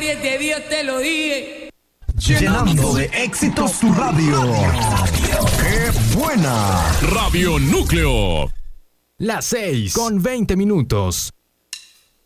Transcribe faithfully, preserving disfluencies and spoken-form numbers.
gloria es de Dios, te lo dije. Llenando de éxitos tu radio. ¡Qué buena! Radio Núcleo. Las seis con veinte minutos.